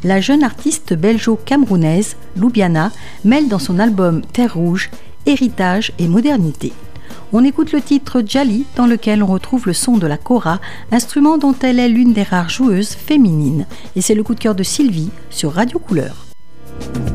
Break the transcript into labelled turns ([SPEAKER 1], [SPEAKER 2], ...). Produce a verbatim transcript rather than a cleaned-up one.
[SPEAKER 1] la jeune artiste belgeo-camerounaise Loubiana mêle dans son album Terre Rouge héritage et modernité. On écoute le titre Djali, dans lequel on retrouve le son de la kora, instrument dont elle est l'une des rares joueuses féminines. Et c'est le coup de cœur de Sylvie sur Radio Couleur.